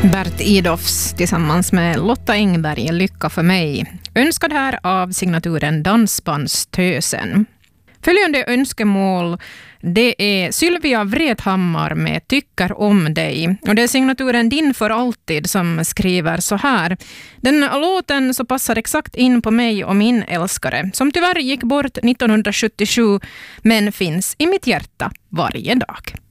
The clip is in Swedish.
Bert Idolfs tillsammans med Lotta Engberg, Lycka för mig. Önskad här av signaturen Dansbandstösen. Följande önskemål, det är Sylvia Vrethammar med Tycker om dig. Och det är signaturen Din för alltid som skriver så här. Den låten så passar exakt in på mig och min älskare, som tyvärr gick bort 1977 men finns i mitt hjärta varje dag.